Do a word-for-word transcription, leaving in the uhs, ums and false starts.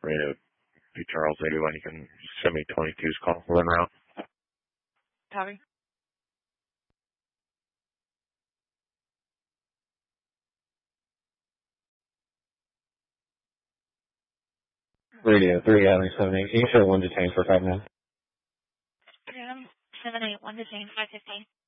Radio B Charles eighty-one. You can send me twenty-two's call for en route. Copy. Radio three Adam seven eight. Can you show one detained for five now? Adam seven eight one detained five fifteen.